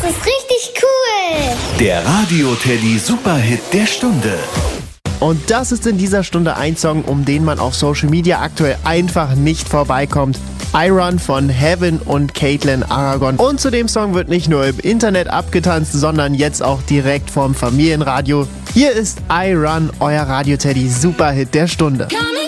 ist richtig cool. Der Radio-Teddy Superhit der Stunde. Und das ist in dieser Stunde ein Song, um den man auf Social Media aktuell einfach nicht vorbeikommt. I Run von Heaven und Caitlin Aragon. Und zu dem Song wird nicht nur im Internet abgetanzt, sondern jetzt auch direkt vom Familienradio. Hier ist I Run, euer Radio-Teddy Superhit der Stunde.